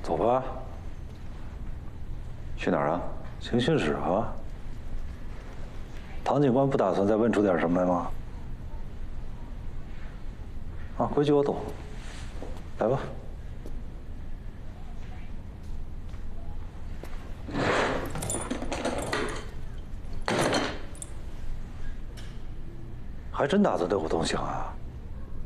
走吧。去哪儿啊？刑讯室啊？唐警官不打算再问出点什么来吗？啊，规矩我懂。来吧。还真打算对我动刑啊？